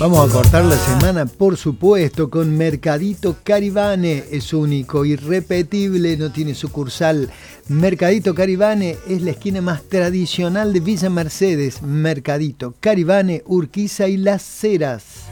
Vamos a cortar la semana, por supuesto, con Mercadito Caribane. Es único, irrepetible, no tiene sucursal. Mercadito Caribane es la esquina más tradicional de Villa Mercedes. Mercadito Caribane, Urquiza y Las Heras.